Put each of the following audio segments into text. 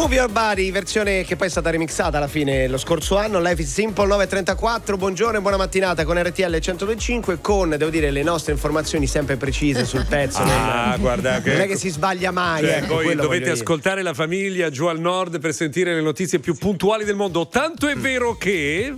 Move Your Body, versione che poi è stata remixata alla fine lo scorso anno. Life is Simple 9:34. Buongiorno e buona mattinata con RTL 125, con, devo dire, le nostre informazioni sempre precise sul pezzo. Guarda che non è che si sbaglia mai. Cioè, voi dovete ascoltare la famiglia giù al nord per sentire le notizie più puntuali del mondo. Tanto è vero che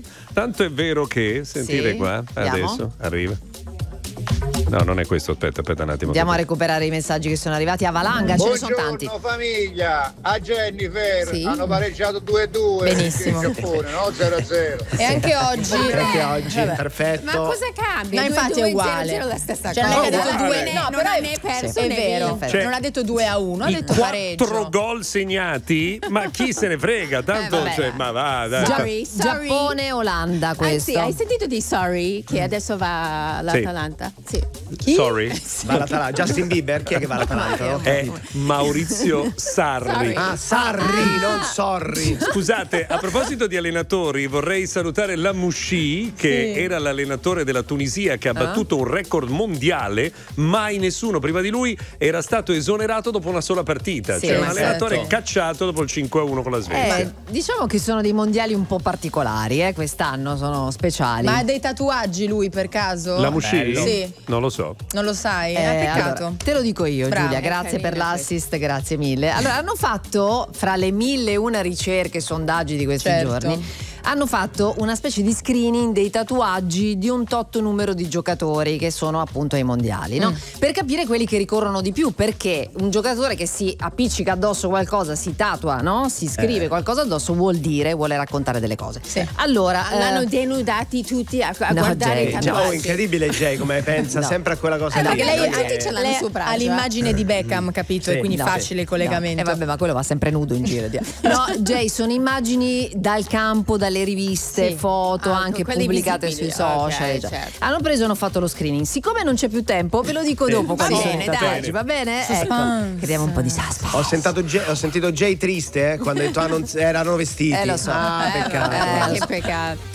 sentite sì, qua, andiamo. adesso arriva. No, non è questo, aspetta un attimo. Andiamo a recuperare i messaggi che sono arrivati a valanga, ce ne sono tanti. Buongiorno famiglia, a Jennifer Sì. hanno pareggiato 2-2. Benissimo. In Giappone, no? 0-0. E anche oggi. Anche oggi, Vabbè. perfetto. Ma cosa cambia? Ma infatti è uguale. 2-0 la stessa Cioè, cosa. non è che ha detto Non due, ha né- no, non però ha è- né perso è né vero. vinto. Cioè, Non ha detto 2-1, ha I detto 4 pareggio. gol segnati, ma chi se ne frega? Tanto, vabbè. cioè, ma va, dai. Sorry. Giappone, Olanda, questo. Sì, hai sentito di Sorry che adesso va l'Atalanta? Sì. Sorry. Va all'Atalanta. Justin Bieber, chi è che va all'Atalanta? No? È Maurizio Sarri. Ah, Sarri, non Sorri. Scusate, a proposito di allenatori, vorrei salutare Lamouchi, che era l'allenatore della Tunisia, che ha battuto un record mondiale. Mai nessuno prima di lui era stato esonerato dopo una sola partita. Sì, cioè un certo. allenatore cacciato dopo il 5-1 con la Svezia. Diciamo che sono dei mondiali un po' particolari, quest'anno sono speciali. Ma ha dei tatuaggi lui per caso? Lamouchi? Sì. Non lo so. Non lo sai? Peccato. Allora, te lo dico io, Bravo, Giulia, grazie per carino, l'assist, grazie mille. Allora, hanno fatto, fra le 1001 ricerche, sondaggi di questi Certo. giorni, hanno fatto una specie di screening dei tatuaggi di un tot numero di giocatori che sono appunto ai mondiali, no? Per capire quelli che ricorrono di più, perché un giocatore che si appiccica addosso qualcosa, si tatua, no? Si scrive qualcosa addosso, vuole raccontare delle cose. Sì. Allora, L'hanno denudati tutti a no, guardare Jay, i Oh, tatuaggi. incredibile Jay, come pensa No. sempre a quella cosa lì. Perché lei tutti ce l'hanno lei su braccia. ha l'immagine di Beckham, capito? Sì. E quindi No, facile il collegamento. vabbè, ma quello va sempre nudo in giro. No, Jay, sono immagini dal campo, dalle riviste, Sì. foto anche quelle pubblicate sui visibili. social. Ok, cioè. certo. Hanno preso e hanno fatto lo screening. Siccome non c'è più tempo, ve lo dico dopo quali sono i bene, dai. tatuaggi, va bene? Suspense. Ecco, creiamo un po' di suspense. Ho sentito Jay triste quando ha detto non erano vestiti. Lo so. Ah, peccato. Che peccato.